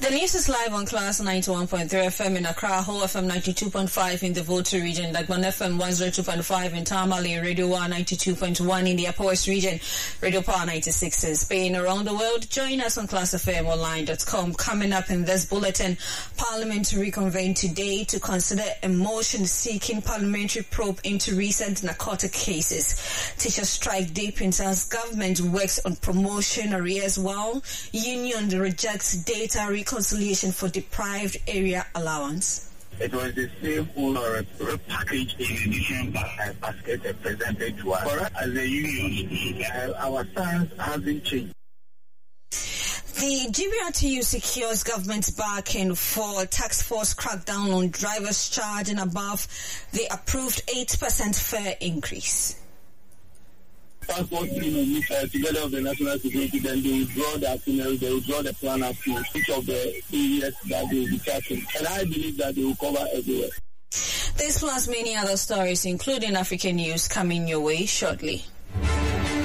The news is live on Class 91.3 FM in Accra, Ho FM 92.5 in the Volta region, Dagban FM 102.5 in Tamale, Radio 192.1 in the Upper West region, Radio Power 96 in Spain. Around the world, join us on classfmonline.com. Coming up in this bulletin, Parliament to reconvene today to consider a motion seeking parliamentary probe into recent narcotic cases. Teachers strike deepens as government works on promotion arrears while union rejects data reconciliation for deprived area allowance. It was the same or package in a different basket presented to us. For us as a union, our stance hasn't changed. The GBRTU secures government's backing for task force crackdown on drivers charging above the approved 8% fare increase. Transport team together with the national security, then they will draw the itinerary, they will draw the plan up to each of the areas that they will be tackling. And I believe that they will cover everywhere. This plus many other stories, including African news, coming your way shortly.